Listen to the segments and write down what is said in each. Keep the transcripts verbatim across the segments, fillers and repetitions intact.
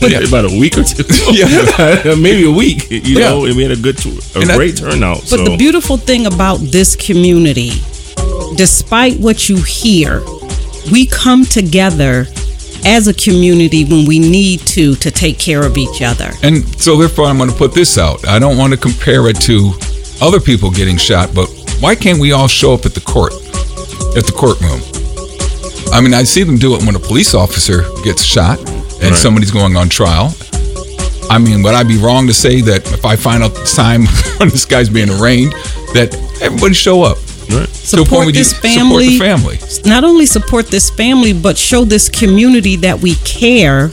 yeah, about a week or two. Yeah, maybe a week. You yeah. know, and we had a good, a and great I, turnout. But so. The beautiful thing about this community, despite what you hear, we come together as a community when we need to to take care of each other. And so therefore I'm going to put this out. I don't want to compare it to other people getting shot, but why can't we all show up at the court, at the courtroom? I mean, I see them do it when a police officer gets shot and right. somebody's going on trial. I mean, would I be wrong to say that if I find out the time when this guy's being arraigned, that everybody show up? Right. Support this family. Support the family. Not only support this family, but show this community that we care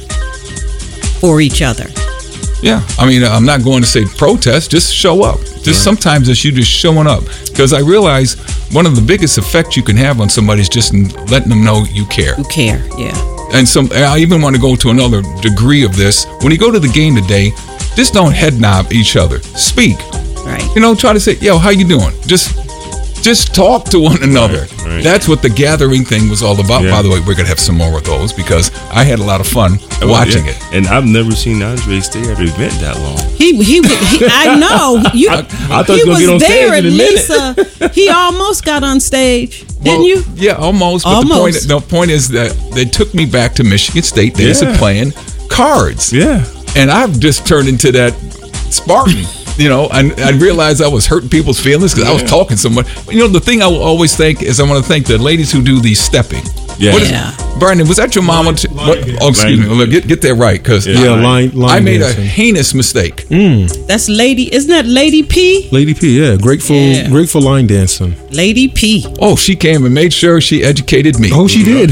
for each other. Yeah. I mean, I'm not going to say protest, just show up. Just right. sometimes it's you just showing up. Because I realize one of the biggest effects you can have on somebody is just letting them know you care. You care, yeah. And some, I even want to go to another degree of this. When you go to the game today, just don't head nod each other. Speak. Right. You know, try to say, yo, how you doing? Just just talk to one another. Right, right. That's what the gathering thing was all about. Yeah. By the way, we're going to have some more of those because I had a lot of fun oh, watching yeah. it. And I've never seen Andre stay at an event that long. He, he, he I know. You, I, I thought he was, was there in a Lisa. He almost got on stage. Didn't well, you? Yeah, almost. But almost. The point, the point is that they took me back to Michigan State. They yeah. were playing cards. Yeah. And I've just turned into that Spartan. You know, and I realized I was hurting people's feelings because yeah. I was talking so much. You know, the thing I will always think is I want to thank the ladies who do these stepping. Yeah. What is, yeah. Brandon, was that your mama? T- what, oh, excuse line. me. Get get that right, because yeah, yeah, line, line I made dancing. a heinous mistake. Mm. That's Lady. Isn't that Lady P? Lady P, yeah, grateful, yeah. grateful line dancing. Lady P. Oh, she came and made sure she educated me. Oh, she did. And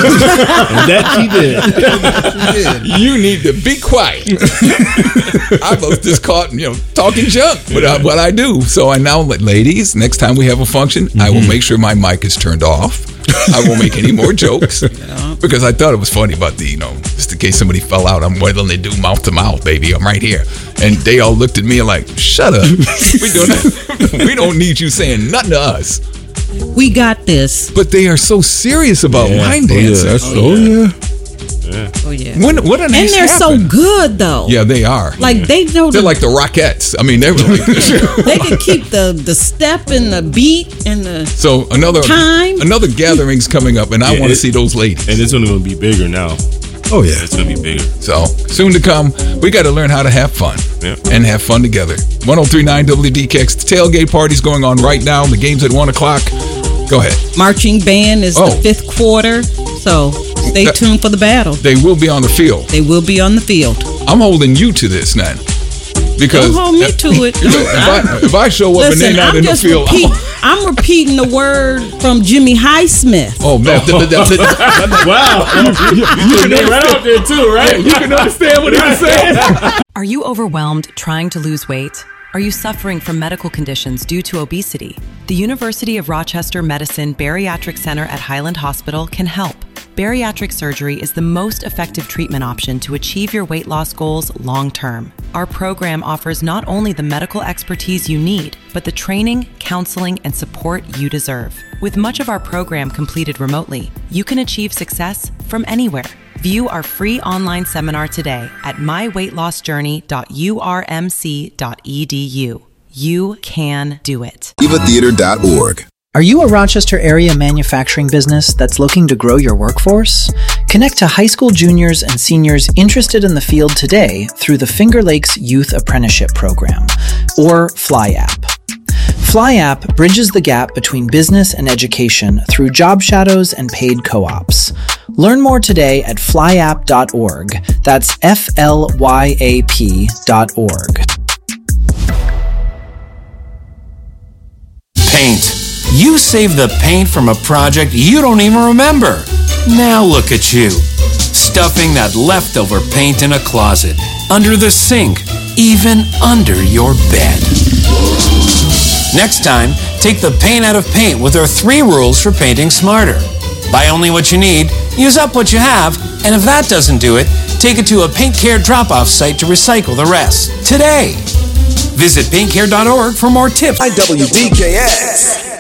that she did. she did. You need to be quiet. I was just caught, you know, talking junk, but I, what I do. So I now, ladies, next time we have a function, mm-hmm. I will make sure my mic is turned off. I won't make any more jokes yeah. because I thought it was funny about the, you know, just in case somebody fell out, I'm willing to do mouth to mouth, baby. I'm right here. And they all looked at me like, shut up. we, don't, we don't need you saying nothing to us. We got this. But they are so serious about yeah. line dancing. Oh, yeah. Oh, yeah. Yeah. Oh yeah. When, what a nice and they're happen. so good though. Yeah, they are. Like yeah. they know. They're the, like the Rockettes. I mean, they're really good. They can keep the the step and the beat and the so another time. Another gathering's coming up, and yeah, I want to it, see those ladies. And it's only going to be bigger now. Oh yeah, it's going to be bigger. So soon to come. We got to learn how to have fun yeah. and have fun together. one oh three point nine W D K X. The tailgate party's going on right now. The game's at one o'clock. Go ahead. Marching band is oh. the fifth quarter. So stay that, tuned for the battle. They will be on the field. They will be on the field. I'm holding you to this now. Because don't hold me to it. if, I, if I show up Listen, and they're not I'm in the field, repeat, I'm repeating the word from Jimmy Highsmith. Oh man! Wow, you, you can name right out there too, right? You can understand what he's saying. Are you overwhelmed trying to lose weight? Are you suffering from medical conditions due to obesity? The University of Rochester Medicine Bariatric Center at Highland Hospital can help. Bariatric surgery is the most effective treatment option to achieve your weight loss goals long term. Our program offers not only the medical expertise you need, but the training, counseling, and support you deserve. With much of our program completed remotely, you can achieve success from anywhere. View our free online seminar today at my weight loss journey dot u r m c dot e d u. You can do it. Eva Theater dot org. Are you a Rochester area manufacturing business that's looking to grow your workforce? Connect to high school juniors and seniors interested in the field today through the Finger Lakes Youth Apprenticeship Program, or FlyApp. FlyApp bridges the gap between business and education through job shadows and paid co-ops. Learn more today at flyapp dot org. That's F L Y A P dot org. Paint. You saved the paint from a project you don't even remember. Now look at you, stuffing that leftover paint in a closet, under the sink, even under your bed. Next time, take the paint out of paint with our three rules for painting smarter. Buy only what you need, use up what you have, and if that doesn't do it, take it to a Paint Care drop-off site to recycle the rest. Today. Visit paint care dot org for more tips. W D K S.